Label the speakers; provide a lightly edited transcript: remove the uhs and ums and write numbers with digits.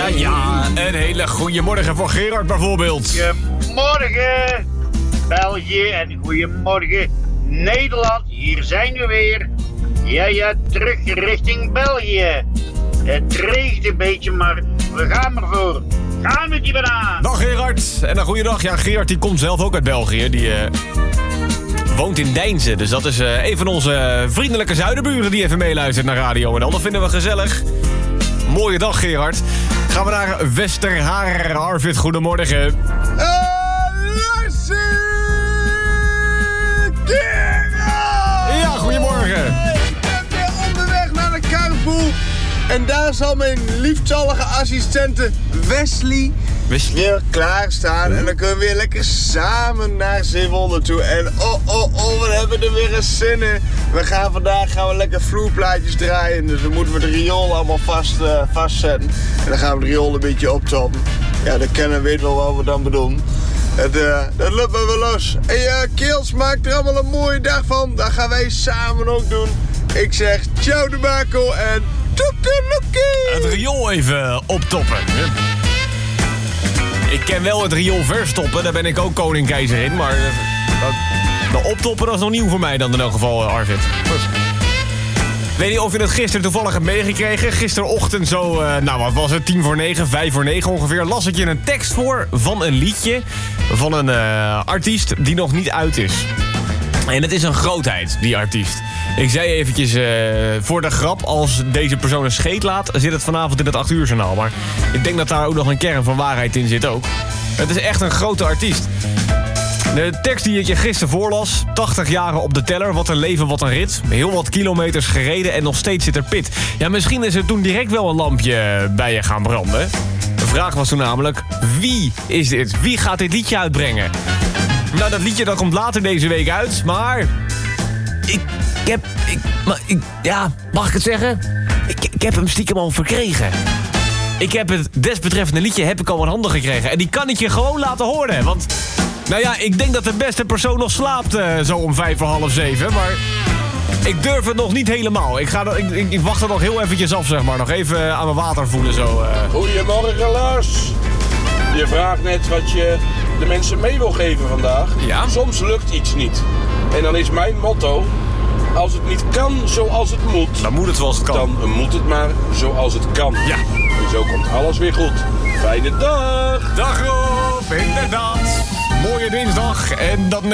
Speaker 1: Ja, een hele goede morgen voor Gerard bijvoorbeeld.
Speaker 2: Goedemorgen België en goedemorgen Nederland. Hier zijn we weer. Ja, terug richting België. Het regent een beetje, maar we gaan ervoor. Gaan met die banaan.
Speaker 1: Dag Gerard. En een goede dag. Ja, Gerard die komt zelf ook uit België. Die woont in Deinzen. Dus dat is een van onze vriendelijke zuidenburen die even meeluistert naar Radio en dat vinden we gezellig. Mooie dag Gerard. Gaan we naar Westerhaar. Arvid, goedemorgen. Ja, goedemorgen.
Speaker 3: Ik ben weer onderweg naar de carpool. En daar zal mijn lieftallige assistente Wesley weer klaarstaan. En dan kunnen we weer lekker samen naar Zeewolde toe. En we hebben er weer eens zin in. Vandaag gaan we lekker vloerplaatjes draaien. Dus dan moeten we de riool allemaal vastzetten. En dan gaan we de riool een beetje optoppen. Ja, de kenner weet wel wat we dan bedoelen. Dat loopt me wel los. En Keels, maakt er allemaal een mooie dag van. Dat gaan wij samen ook doen. Ik zeg ciao de Marco en toekeloekie.
Speaker 1: Het riool even optoppen. Ik ken wel het riool verstoppen. Daar ben ik ook koning-keizer in. Maar de optoppen, dat is nog nieuw voor mij dan in elk geval, Arvid. Ik weet niet of je het gisteren toevallig hebt meegekregen. Gisterochtend zo, wat was het, 5:45 ongeveer, las ik je een tekst voor van een liedje van een artiest die nog niet uit is. En het is een grootheid, die artiest. Ik zei eventjes voor de grap, als deze persoon een scheet laat, zit het vanavond in het 8 uur journaal. Maar ik denk dat daar ook nog een kern van waarheid in zit ook. Het is echt een grote artiest. De tekst die ik je gisteren voorlas, 80 jaren op de teller, wat een leven, wat een rit. Heel wat kilometers gereden en nog steeds zit er pit. Ja, misschien is er toen direct wel een lampje bij je gaan branden. De vraag was toen namelijk, wie is dit? Wie gaat dit liedje uitbrengen? Nou, dat liedje dat komt later deze week uit, maar mag ik het zeggen? Ik heb hem stiekem al verkregen. Ik heb het desbetreffende liedje al in handen gekregen. En die kan ik je gewoon laten horen. Want, ik denk dat de beste persoon nog slaapt zo om 6:45. Maar ik durf het nog niet helemaal. Ik wacht er nog heel eventjes af, zeg maar. Nog even aan mijn water voelen zo.
Speaker 4: Goedemorgen, Lars. Je vraagt net wat je de mensen mee wil geven vandaag.
Speaker 1: Ja?
Speaker 4: Soms lukt iets niet. En dan is mijn motto: als het niet kan zoals het moet,
Speaker 1: dan moet het zoals het kan.
Speaker 4: Dan moet het maar zoals het kan.
Speaker 1: Ja.
Speaker 4: En zo komt alles weer goed. Fijne dag.
Speaker 1: Dag Rob, inderdaad. Mooie dinsdag. En dat